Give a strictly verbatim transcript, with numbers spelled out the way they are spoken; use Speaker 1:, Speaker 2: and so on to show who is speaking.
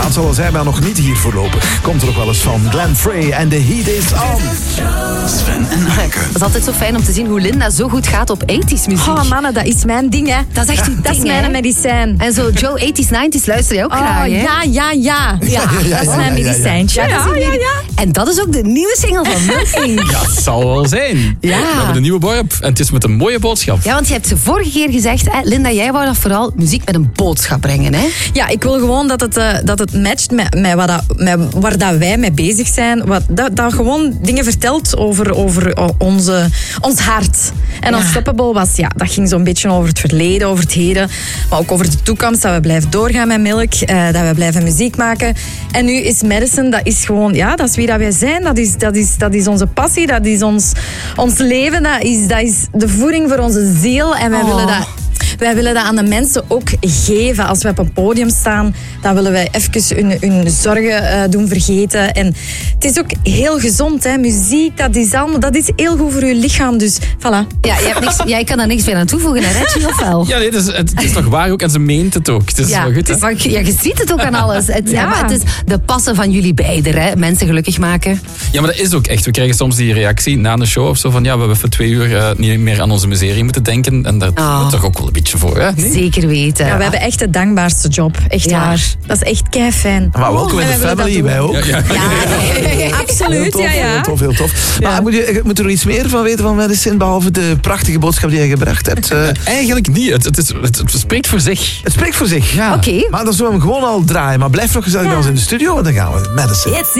Speaker 1: Het zal wel zijn, maar nog niet hier voorlopig. Komt er ook wel eens van Glenn Frey en The Heat Is On.
Speaker 2: Sven en Hanneke.
Speaker 3: Het is altijd zo fijn om te zien hoe Linda zo goed gaat op tachtiger muziek.
Speaker 4: Oh mannen, dat is mijn ding, hè.
Speaker 3: Dat is echt uw
Speaker 4: Dat is
Speaker 3: ding,
Speaker 4: mijn
Speaker 3: hè.
Speaker 4: medicijn.
Speaker 3: En zo Joe tachtiger, negentig luister je ook
Speaker 4: Oh,
Speaker 3: graag, hè?
Speaker 4: ja, ja, ja. Ja,
Speaker 1: ja,
Speaker 4: dat is
Speaker 1: ja,
Speaker 4: mijn
Speaker 1: ja, ja, ja.
Speaker 4: medicijntje.
Speaker 3: Ja, dat is
Speaker 4: Ja,
Speaker 3: een-
Speaker 4: ja, ja.
Speaker 3: En dat is ook de nieuwe single van Milking.
Speaker 2: Ja, het zal wel zijn.
Speaker 3: Ja.
Speaker 2: We hebben een nieuwe borp en het is met een mooie boodschap.
Speaker 3: Ja, want je hebt ze vorige keer gezegd, hè, Linda, jij wou dat vooral muziek met een boodschap brengen, hè?
Speaker 4: Ja, ik wil gewoon dat het, uh, dat het matcht met, met, wat dat, met waar dat wij mee bezig zijn. Wat, dat, dat gewoon dingen vertelt over, over uh, onze, ons hart. En Unstoppable was, ja, dat ging zo'n beetje over het verleden, over het heden. Maar ook over de toekomst, dat we blijven doorgaan met Milk. Uh, dat we blijven muziek maken. En nu is Madison, dat is gewoon, ja, dat is wie dat wij zijn. Dat is, dat is, dat is onze passie, dat is ons, ons leven. Dat is, dat is de voeding voor onze ziel. En wij
Speaker 3: Oh.
Speaker 4: willen dat... Wij willen dat aan de mensen ook geven. Als we op een podium staan, dan willen wij even hun, hun zorgen uh, doen vergeten. En het is ook heel gezond, hè. Muziek, dat is, allemaal, dat is heel goed voor je lichaam. Dus voilà.
Speaker 3: Ja, je hebt niks, jij kan daar niks meer aan toevoegen, hè, Reggie, of wel?
Speaker 2: Ja, nee, het is, het is toch waar ook en ze meent het ook. Het is
Speaker 3: Ja,
Speaker 2: wel goed, hè?
Speaker 3: maar je- ja, je ziet het ook aan alles. Het, ja.
Speaker 4: Ja.
Speaker 3: maar het is de passen van jullie beiden, hè. Mensen gelukkig maken.
Speaker 2: Ja, maar dat is ook echt. We krijgen soms die reactie na een show of zo van ja, we hebben voor twee uur uh, niet meer aan onze miserie moeten denken. En daar doen
Speaker 3: Oh.
Speaker 2: we toch ook wel een beetje voor, hè? Nee?
Speaker 3: Zeker weten.
Speaker 4: Ja, we hebben echt de dankbaarste job. Echt
Speaker 3: Ja.
Speaker 4: waar. Dat is echt kei fijn.
Speaker 1: Maar welkom in
Speaker 4: En
Speaker 1: de
Speaker 4: wij willen
Speaker 1: family,
Speaker 4: dat
Speaker 1: wij
Speaker 4: doen.
Speaker 1: ook.
Speaker 2: Ja, ja.
Speaker 1: Heel
Speaker 4: Absoluut,
Speaker 1: tof,
Speaker 4: ja,
Speaker 1: heel
Speaker 4: ja.
Speaker 1: tof, heel tof. Maar moet je, moet er nog iets meer van weten van Madison, behalve de prachtige boodschap die je gebracht hebt? Uh,
Speaker 2: Eigenlijk niet. Het, het, is, het, het spreekt voor zich.
Speaker 1: het spreekt voor zich.
Speaker 2: Ja.
Speaker 3: Oké.
Speaker 1: Maar dan zullen we hem gewoon al draaien. Maar blijf nog gezellig bij ons in de studio, want dan gaan we Madison.
Speaker 4: It's